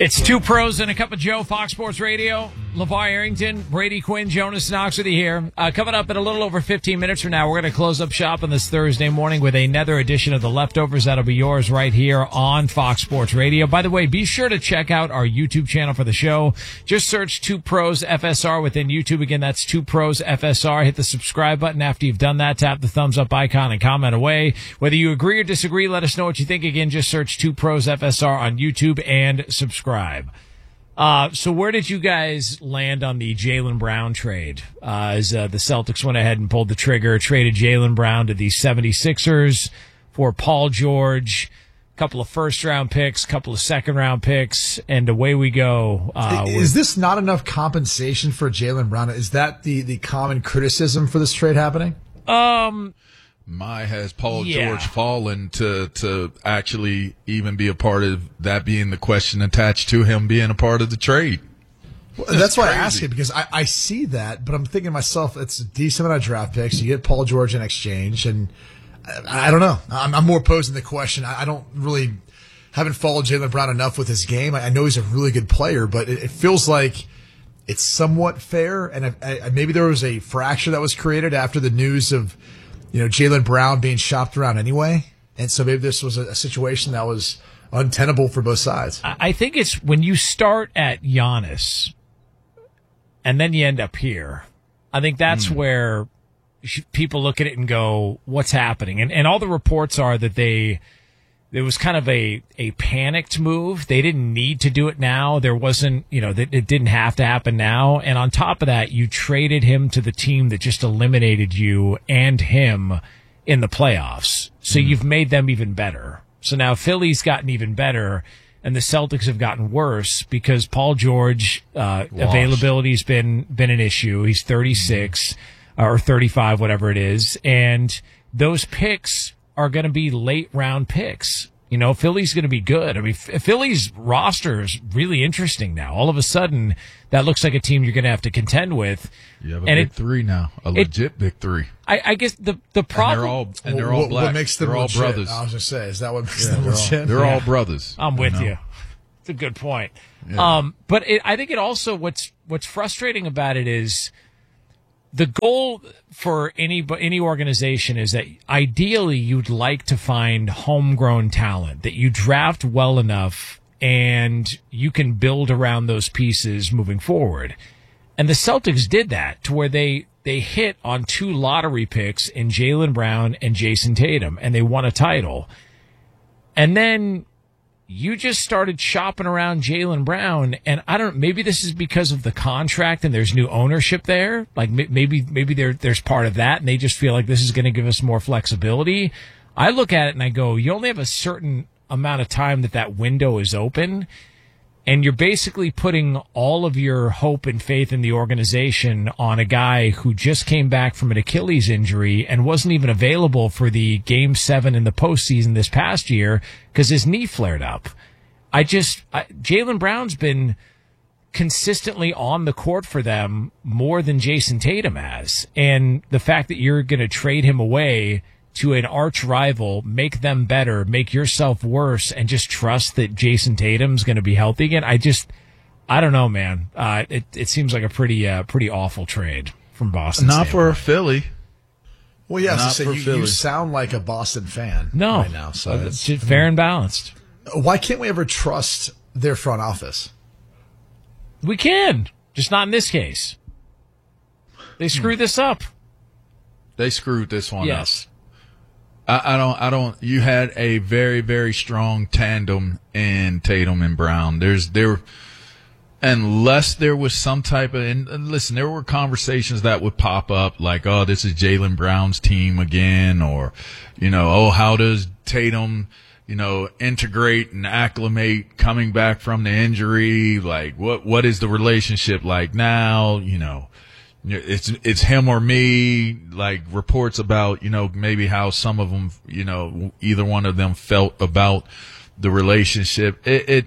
It's Two Pros and a Cup of Joe, Fox Sports Radio. LeVar Arrington, Brady Quinn, Jonas Knox with you here. Coming up in a little over 15 minutes from now, we're going to close up shop on this Thursday morning with another edition of The Leftovers. That'll be yours right here on Fox Sports Radio. By the way, be sure to check out our YouTube channel for the show. Just search Two Pros FSR within YouTube. Again, that's Two Pros FSR. Hit the subscribe button. After you've done that, tap the thumbs up icon and comment away. Whether you agree or disagree, let us know what you think. Again, just search Two Pros FSR on YouTube and subscribe. So where did you guys land on the Jaylen Brown trade? As the Celtics went ahead and pulled the trigger, traded Jaylen Brown to the 76ers for Paul George, a couple of first-round picks, a couple of second-round picks, and away we go. Is this not enough compensation for Jaylen Brown? Is that the common criticism for this trade happening? Has Paul George fallen to actually even be a part of that being the question attached to him being a part of the trade? Well, that's why I ask it, because I see that, but I'm thinking to myself, it's a decent amount of draft picks. You get Paul George in exchange, and I don't know. I'm more posing the question. I don't really haven't followed Jaylen Brown enough with his game. I know he's a really good player, but it feels like it's somewhat fair, and maybe there was a fracture that was created after the news of Jaylen Brown being shopped around anyway. And so maybe this was a situation that was untenable for both sides. I think it's when you start at Giannis and then you end up here. I think that's where people look at it and go, what's happening? And all the reports are that there was kind of a panicked move. They didn't need to do it now. There wasn't, it didn't have to happen now. And on top of that, you traded him to the team that just eliminated you and him in the playoffs. So you've made them even better. So now Philly's gotten even better and the Celtics have gotten worse because Paul George, availability's been an issue. He's 36 or 35, whatever it is. And those picks are going to be late round picks. Philly's going to be good. I mean, Philly's roster is really interesting now. All of a sudden, that looks like a team you're going to have to contend with. You have a big three now, legit big three. I guess the problem. And they're all black. What makes them they're all legit? brothers. I was going to say, is that what makes them legit? They're all brothers. I'm with you. It's a good point. Yeah. But I think it also, what's frustrating about it is, the goal for any organization is that ideally you'd like to find homegrown talent that you draft well enough and you can build around those pieces moving forward. And the Celtics did that to where they hit on 2 lottery picks in Jaylen Brown and Jason Tatum, and they won a title. And then you just started shopping around Jaylen Brown, and maybe this is because of the contract and there's new ownership there. Like maybe there's part of that and they just feel like this is going to give us more flexibility. I look at it and I go, you only have a certain amount of time that window is open, and you're basically putting all of your hope and faith in the organization on a guy who just came back from an Achilles injury and wasn't even available for the Game 7 in the postseason this past year because his knee flared up. Jaylen Brown's been consistently on the court for them more than Jason Tatum has. And the fact that you're going to trade him away to an arch rival, make them better, make yourself worse, and just trust that Jason Tatum's going to be healthy again. I don't know, man. It seems like a pretty awful trade from Boston. Not for Philly. Well, yeah, Not so for Philly. You sound like a Boston fan no, right now. So it's just fair and balanced. Why can't we ever trust their front office? We can, just not in this case. They screwed this up. They screwed this one up. Yes. I don't, you had a very, very strong tandem in Tatum and Brown. Unless there was some type of, and listen, there were conversations that would pop up like, oh, this is Jaylen Brown's team again, or, how does Tatum, integrate and acclimate coming back from the injury? Like, what is the relationship like now? It's him or me, like reports about, maybe how some of them, either one of them felt about the relationship. It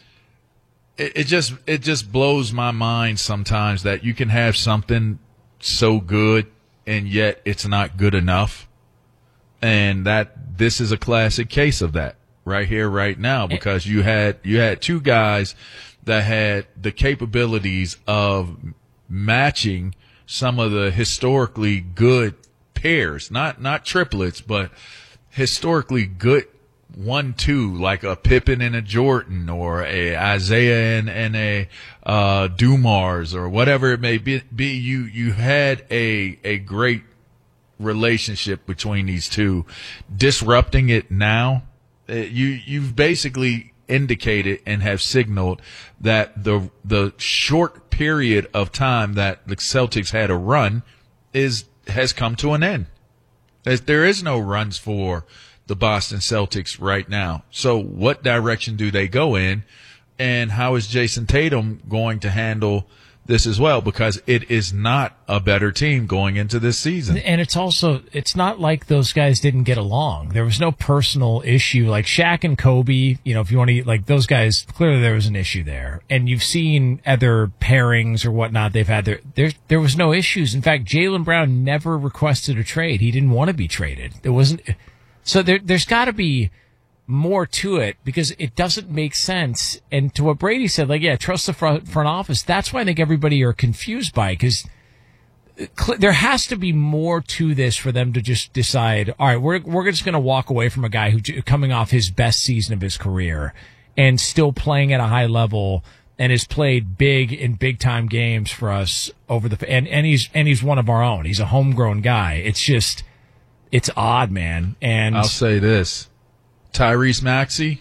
just blows my mind sometimes that you can have something so good and yet it's not good enough. And that this is a classic case of that right here, right now, because you had two guys that had the capabilities of matching some of the historically good pairs, not triplets, but historically good 1-2, like a Pippen and a Jordan, or a Isaiah and a Dumars, or whatever it may be. You had a great relationship between these two. Disrupting it now, you've basically indicated and have signaled that the short period of time that the Celtics had a run has come to an end. There is no runs for the Boston Celtics right now. So what direction do they go in, and how is Jason Tatum going to handle this as well? Because it is not a better team going into this season. And it's not like those guys didn't get along. There was no personal issue. Like Shaq and Kobe, if you want to, like those guys, clearly there was an issue there. And you've seen other pairings or whatnot they've had there was no issues. In fact, Jaylen Brown never requested a trade. He didn't want to be traded. There wasn't. So there's got to be more to it, because it doesn't make sense. And to what Brady said, trust the front office. That's why I think everybody are confused by it, because there has to be more to this for them to just decide, all right, we're just going to walk away from a guy who coming off his best season of his career and still playing at a high level and has played big in big time games for us and he's one of our own. He's a homegrown guy. It's odd, man. And I'll say this. Tyrese Maxey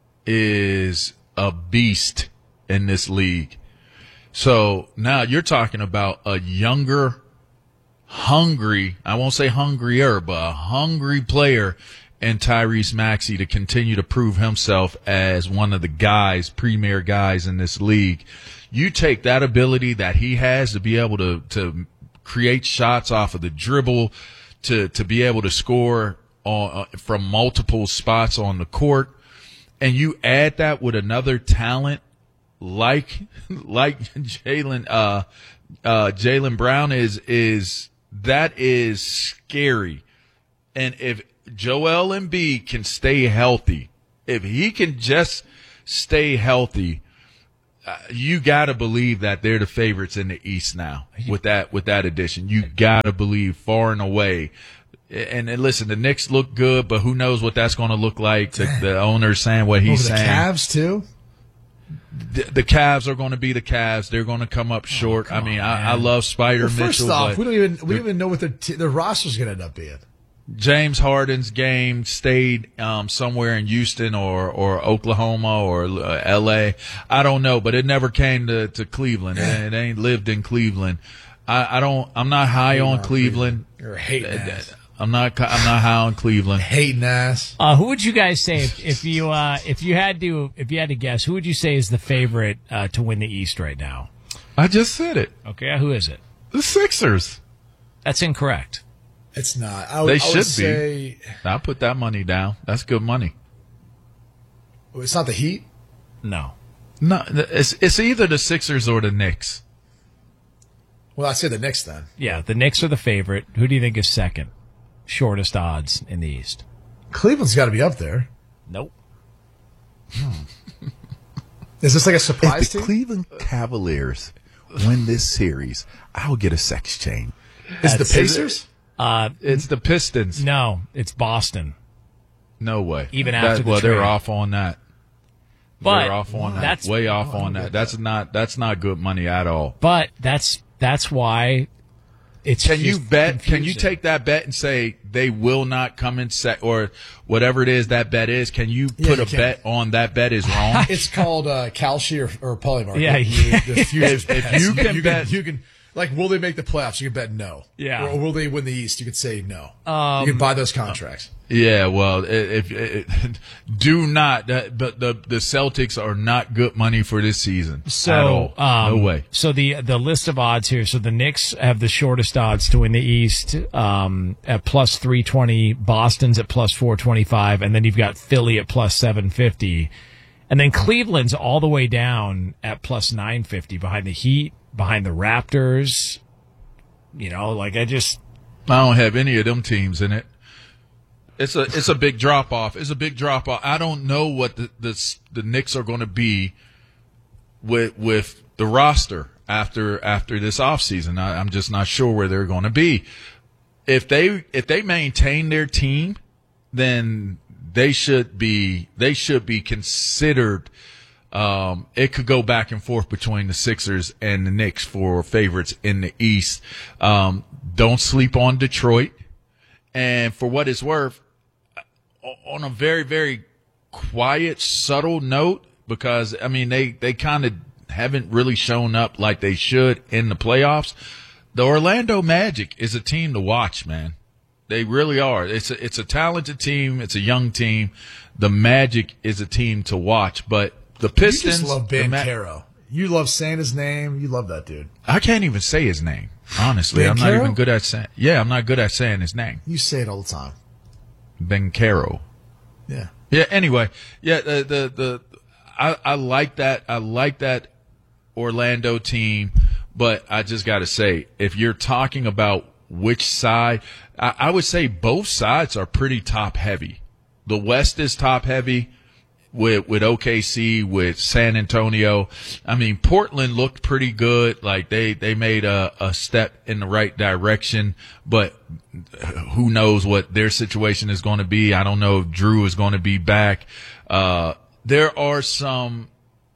is a beast in this league. So now you're talking about a younger, hungry, I won't say hungrier, but a hungry player in Tyrese Maxey to continue to prove himself as one of the premier guys in this league. You take that ability that he has to be able to create shots off of the dribble, to be able to score from multiple spots on the court, and you add that with another talent like Jaylen Brown that is scary. And if Joel Embiid can stay healthy, if he can just stay healthy, you got to believe that they're the favorites in the East now with that addition. You got to believe far and away. And listen, the Knicks look good, but who knows what that's going to look like. The owner's saying what he's saying. The Cavs too? The Cavs are going to be the Cavs. They're going to come up short. I love Spider Mitchell. First off, we don't even know what their roster's going to end up being. James Harden's game stayed somewhere in Houston or Oklahoma or L.A. I don't know, but it never came to Cleveland. It ain't lived in Cleveland. I'm not high on Cleveland. You're hating ass. I'm not high on Cleveland. Hating ass. Who would you guys say if you had to guess? Who would you say is the favorite to win the East right now? I just said it. Okay, who is it? The Sixers. That's incorrect. It's not. They should be. I'll put that money down. That's good money. It's not the Heat? No. No, it's either the Sixers or the Knicks. Well, I say the Knicks then. Yeah, the Knicks are the favorite. Who do you think is second? Shortest odds in the East. Cleveland's got to be up there. Nope. Is this like a surprise if the team? Cleveland Cavaliers win this series, I'll get a sex chain. Is the Pacers? It's the Pistons. No, it's Boston. No way. Even after the they're trade. off on that. But they're off on that. that's way off on that. That's not good money at all. But that's why it's. Can you bet? Confusing. Can you take that bet and say they will not come in set or whatever it is that bet is? Can you put a bet on that bet is wrong? It's called Kalshi or Polymarket. Yeah, The futures if bets. you can bet- you can. Like, will they make the playoffs? You can bet no. Yeah. Or will they win the East? You could say no. You can buy those contracts. Yeah, well, do not. But the Celtics are not good money for this season at all. No way. So the list of odds here. So the Knicks have the shortest odds to win the East at plus 320. Boston's at plus 425, and then you've got Philly at plus 750, and then Cleveland's all the way down at plus 950 behind the Heat, behind the Raptors. I don't have any of them teams in it. It's a big drop off. It's a big drop off. I don't know what the Knicks are going to be with the roster after this offseason. I'm just not sure where they're going to be. If they maintain their team, then they should be considered. It could go back and forth between the Sixers and the Knicks for favorites in the East. Don't sleep on Detroit. And for what it's worth, on a very, very quiet, subtle note, because, I mean, they kind of haven't really shown up like they should in the playoffs. The Orlando Magic is a team to watch, man. They really are. It's a talented team. It's a young team. The Magic is a team to watch, but the Pistons. You just love Banchero. You love saying his name. You love that dude. I can't even say his name. Honestly, Banchero? I'm not even good at saying. Yeah, I'm not good at saying his name. You say it all the time. Banchero. Yeah. Yeah. Anyway, yeah. I like that. I like that Orlando team, but I just got to say, if you're talking about which side, I would say both sides are pretty top heavy. The West is top heavy with OKC, with San Antonio. I mean, Portland looked pretty good. Like they made a step in the right direction, but who knows what their situation is going to be. I don't know if Drew is going to be back. There are some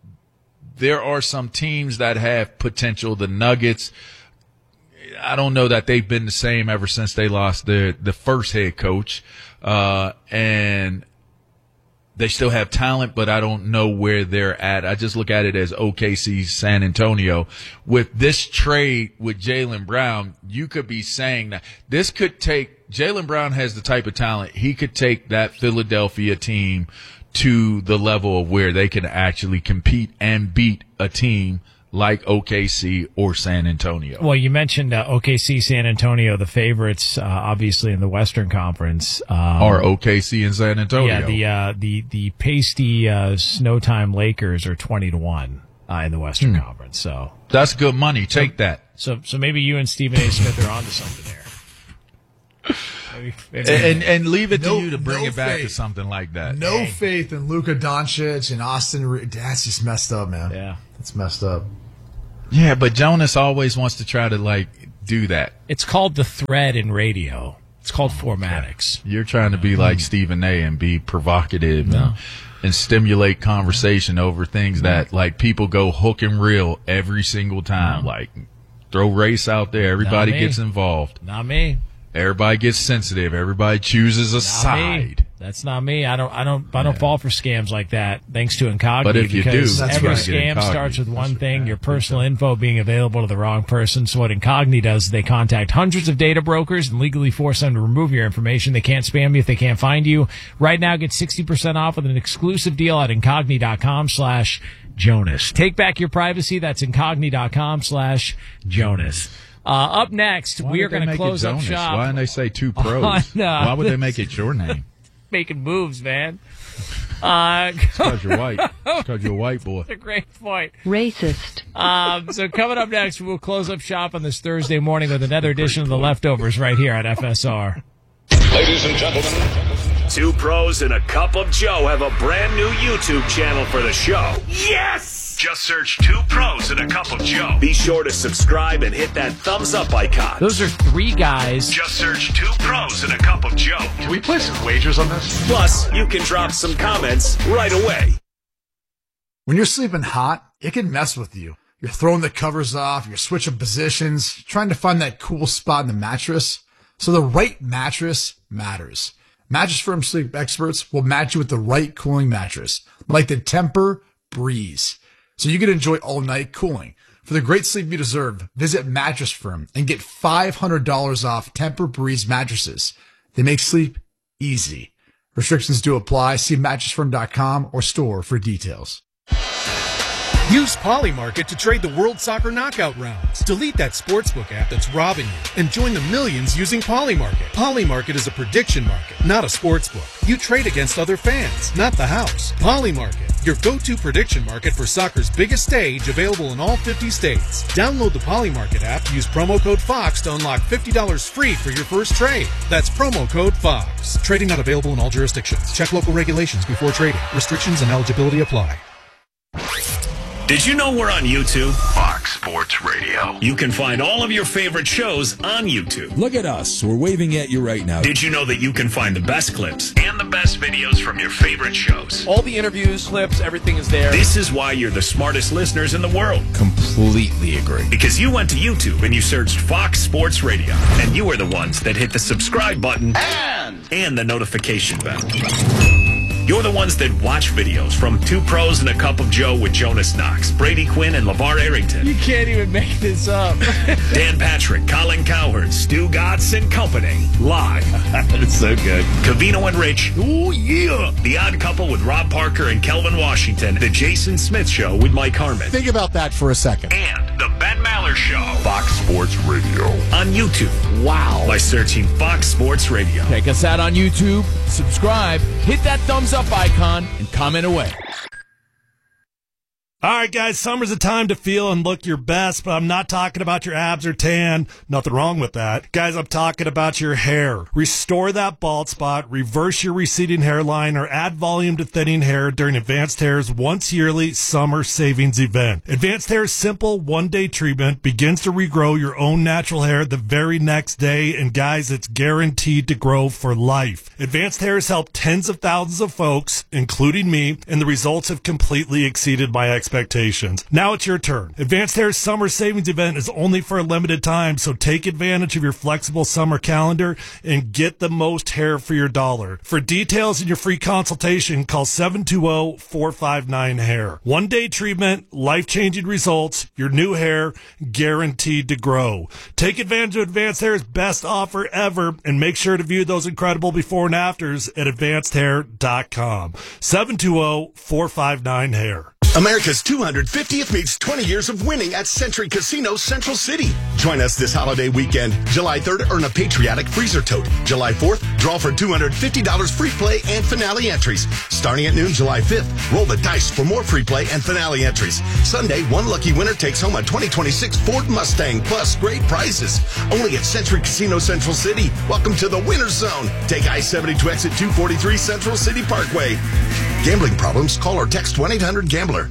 teams that have potential. The Nuggets, I don't know that they've been the same ever since they lost the first head coach. And they still have talent, but I don't know where they're at. I just look at it as OKC, San Antonio. With this trade with Jaylen Brown, you could be saying that this could take – Jaylen Brown has the type of talent. He could take that Philadelphia team to the level of where they can actually compete and beat a team like OKC or San Antonio. Well, you mentioned OKC, San Antonio, the favorites, obviously in the Western Conference. Or OKC and San Antonio. Yeah, the pasty Snowtime Lakers are 20-1 in the Western Conference. So that's good money. Take that. So maybe you and Stephen A. Smith are onto something there. And leave it to you to bring it back to something like that. No faith in Luka Doncic and Austin Reeves. That's just messed up, man. Yeah. That's messed up. Yeah, but Jonas always wants to try to, do that. It's called the thread in radio. It's called formatics. Okay. You're trying to be like Stephen A. and be provocative and stimulate conversation over things that, people go hook and reel every single time. Throw race out there. Everybody gets involved. Not me. Everybody gets sensitive. Everybody chooses a side. That's not me. I don't fall for scams like that. Thanks to Incogni. But if you do, every scam starts with one thing: your personal info being available to the wrong person. So what Incogni does is they contact hundreds of data brokers and legally force them to remove your information. They can't spam you if they can't find you. Right now, get 60% off with an exclusive deal at Incogni.com/Jonas. Take back your privacy. That's Incogni.com/Jonas. Up next, we are going to close up shop. Why didn't they say two pros? Why would they make it your name? Making moves, man. It's because you're white. It's because you're a white boy. That's a great point. Racist. So coming up next, we'll close up shop on this Thursday morning with another edition of The Leftovers right here at FSR. Ladies and gentlemen, Two Pros and a Cup of Joe have a brand new YouTube channel for the show. Yes! Just search Two Pros and a Cup of Joe. Be sure to subscribe and hit that thumbs up icon. Those are three guys. Just search Two Pros and a Cup of Joe. Can we play some wagers on this? Plus, you can drop some comments right away. When you're sleeping hot, it can mess with you. You're throwing the covers off, you're switching positions, trying to find that cool spot in the mattress. So the right mattress matters. Mattress Firm sleep experts will match you with the right cooling mattress, like the Tempur-Breeze, so you can enjoy all-night cooling. For the great sleep you deserve, visit Mattress Firm and get $500 off Tempur-Breeze mattresses. They make sleep easy. Restrictions do apply. See mattressfirm.com or store for details. Use Polymarket to trade the World Soccer Knockout rounds. Delete that sportsbook app that's robbing you and join the millions using Polymarket. Polymarket is a prediction market, not a sportsbook. You trade against other fans, not the house. Polymarket. your go-to prediction market for soccer's biggest stage, available in all 50 states. Download the Polymarket app, use promo code FOX to unlock $50 free for your first trade. That's promo code FOX. Trading not available in all jurisdictions. Check local regulations before trading. Restrictions and eligibility apply. Did you know we're on YouTube? Fox Sports Radio. You can find all of your favorite shows on YouTube. Look at us. We're waving at you right now. Did you know that you can find the best clips and the best videos from your favorite shows? All the interviews, clips, everything is there. This is why you're the smartest listeners in the world. Completely agree. Because you went to YouTube and you searched Fox Sports Radio. And you are the ones that hit the subscribe button and the notification bell. You're the ones that watch videos from Two Pros and a Cup of Joe with Jonas Knox, Brady Quinn, and LeVar Arrington. You can't even make this up. Dan Patrick, Colin Cowherd, Stu Gatz and company. Live. It's so good. Covino and Rich. Oh, yeah. The Odd Couple with Rob Parker and Kelvin Washington. The Jason Smith Show with Mike Harmon. Think about that for a second. And the Ben Maller Show. Fox Sports Radio. On YouTube. Wow. By searching Fox Sports Radio. Check us out on YouTube. Subscribe. Hit that thumbs up icon and comment away. All right, guys, summer's a time to feel and look your best, but I'm not talking about your abs or tan. Nothing wrong with that. Guys, I'm talking about your hair. Restore that bald spot, reverse your receding hairline, or add volume to thinning hair during Advanced Hair's once yearly summer savings event. Advanced Hair's simple one-day treatment begins to regrow your own natural hair the very next day, and guys, it's guaranteed to grow for life. Advanced Hair has helped tens of thousands of folks, including me, and the results have completely exceeded my expectations. Now it's your turn. Advanced Hair's summer savings event is only for a limited time, so take advantage of your flexible summer calendar and get the most hair for your dollar. For details and your free consultation, call 720-459-HAIR. One-day treatment, life-changing results, your new hair guaranteed to grow. Take advantage of Advanced Hair's best offer ever, and make sure to view those incredible before and afters at advancedhair.com. 720-459-HAIR. America's 250th meets 20 years of winning at Century Casino Central City. Join us this holiday weekend. July 3rd, earn a patriotic freezer tote. July 4th, draw for $250 free play and finale entries. Starting at noon July 5th, roll the dice for more free play and finale entries. Sunday, one lucky winner takes home a 2026 Ford Mustang plus great prizes. Only at Century Casino Central City. Welcome to the Winner's Zone. Take I-70 to exit 243 Central City Parkway. Gambling problems? Call or text 1-800-GAMBLER.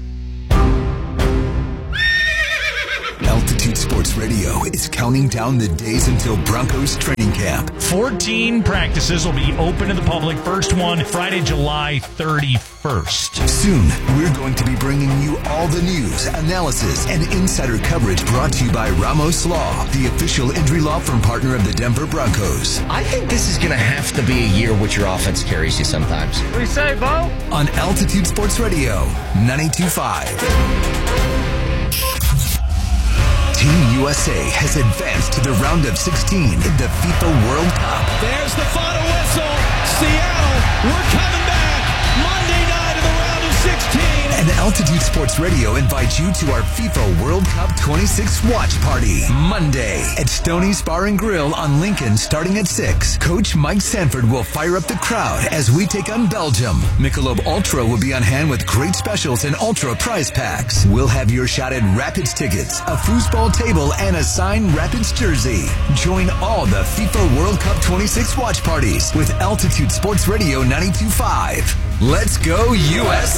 Altitude Sports Radio is counting down the days until Broncos training camp. 14 practices will be open to the public. First one, Friday, July 31st. Soon, we're going to be bringing you all the news, analysis, and insider coverage brought to you by Ramos Law, the official injury law firm partner of the Denver Broncos. I think this is going to have to be a year which your offense carries you sometimes. What do you say, Bo? On Altitude Sports Radio, 92.5. Team USA has advanced to the round of 16 in the FIFA World Cup. There's the final whistle. Seattle, we're coming back. Monday night of the round of 16. And Altitude Sports Radio invites you to our FIFA World Cup 26 watch party. Monday at Stoney's Bar and Grill on Lincoln starting at 6. Coach Mike Sanford will fire up the crowd as we take on Belgium. Michelob Ultra will be on hand with great specials and Ultra prize packs. We'll have your shot at Rapids tickets, a foosball table, and a signed Rapids jersey. Join all the FIFA World Cup 26 watch parties with Altitude Sports Radio 92.5. Let's go USA!